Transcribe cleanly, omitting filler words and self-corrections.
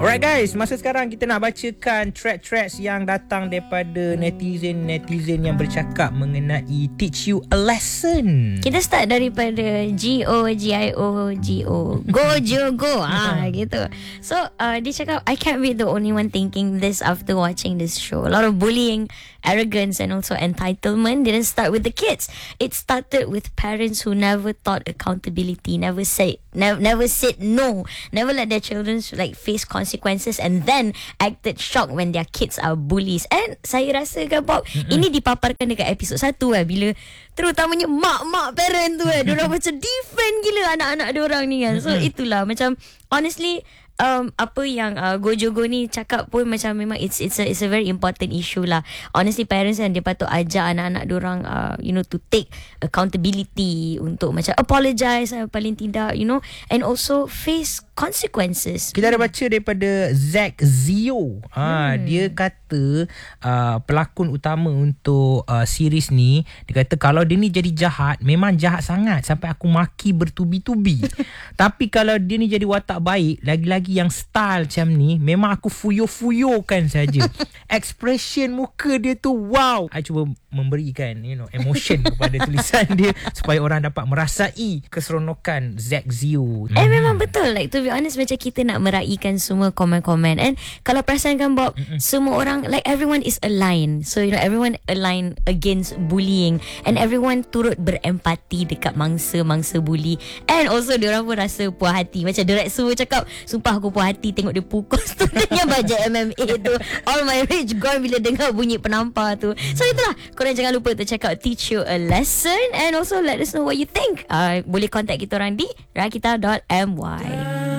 Alright guys, masa sekarang kita nak bacakan threads yang datang daripada netizen yang bercakap mengenai teach you a lesson. Kita start daripada GOGIO go gitu. So dia cakap, I can't be the only one thinking this after watching this show. A lot of bullying, arrogance and also entitlement didn't start with the kids. It started with parents who never taught accountability, never said no, never let their children face consequences and then acted shocked when their kids are bullies. And saya rasa kan Bob, ini dipaparkan dekat episod 1 bila terutamanya mak parent tu diorang macam defend gila anak-anak diorang ni kan. So itulah macam honestly apa yang Gojogo ni cakap pun macam memang it's a very important issue lah. Honestly parents kan dia patut ajar anak-anak diorang to take accountability, untuk macam apologize paling tidak, and also face consequences. Kita ada baca daripada Zack Zio. Dia kata pelakon utama untuk series ni, dia kata kalau dia ni jadi jahat, memang jahat sangat sampai aku maki bertubi-tubi. Tapi kalau dia ni jadi watak baik, lagi-lagi yang style macam ni, memang aku fuyo-fuyokan saja. Expression muka dia tu wow. I cuba memberikan emotion kepada tulisan dia supaya orang dapat merasai keseronokan Zack Zio. Memang betul, to be honest, macam kita nak meraihkan semua komen-komen. And kalau perasan kan Bob, semua orang everyone is aligned. So everyone aligned against bullying, and everyone turut berempati dekat mangsa-mangsa bully. And also diorang pun rasa puas hati. Macam Direct Su cakap, sumpah aku puas hati tengok dia pukul student yang bajet MMA tu. All my rage gone bila dengar bunyi penampar tu. So itulah, korang jangan lupa to check out Teach You a Lesson, and also let us know what you think. Boleh contact kita orang di rakita.my.